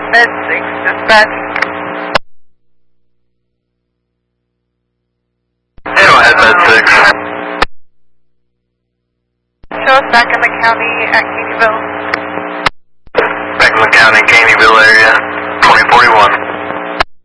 Med 6 dispatch. Arrowhead Med 6. Show us back in the county at Caneyville.